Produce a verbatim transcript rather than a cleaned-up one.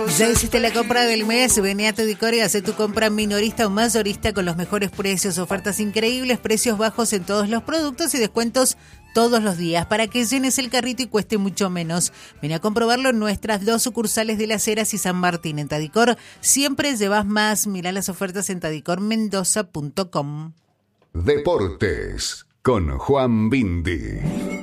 Ya hiciste la compra del mes, vení a Tedicor y haz tu compra minorista o mayorista con los mejores precios, ofertas increíbles, precios bajos en todos los productos y descuentos todos los días para que llenes el carrito y cueste mucho menos. Vení a comprobarlo en nuestras dos sucursales de Las Heras y San Martín. En Tadicor siempre llevas más. Mirá las ofertas en tadicor mendoza punto com. Deportes con Juan Bindi.